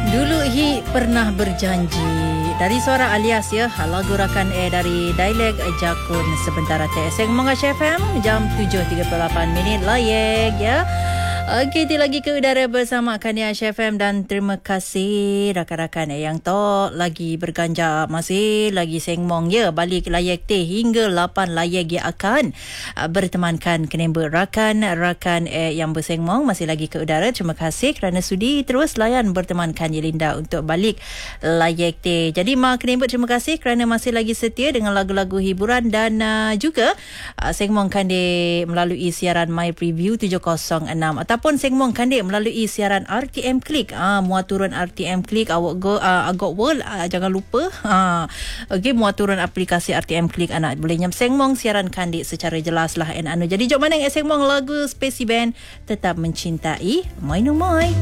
Dulu Hi pernah berjanji. Dari suara alias ya, lagu rakan dari dialek Jakun sebentar TSM Mengash FM jam 7.38 layek ya. Kita lagi ke udara bersama Kania FM dan terima kasih rakan-rakan yang lagi berganjak masih lagi sengmong ya balik layek teh hingga 8 layek yang akan bertemankan kenemba rakan-rakan yang bersengmong masih lagi ke udara. Terima kasih kerana sudi terus layan bertemankan Yelinda untuk balik layek teh. Jadi mak kenemba terima kasih kerana masih lagi setia dengan lagu-lagu hiburan dan juga sengmong kande melalui siaran My Preview 706 ataupun sengmong kande melalui siaran RTM Klik. Muat turun RTM Klik awak go agak world jangan lupa. Okey, muat turun aplikasi RTM Klik anak boleh nyam sengmong siaran kande secara jelas lah. Jadi jom mana sengmong lagu Spacey Band tetap mencintai Mai No Mai.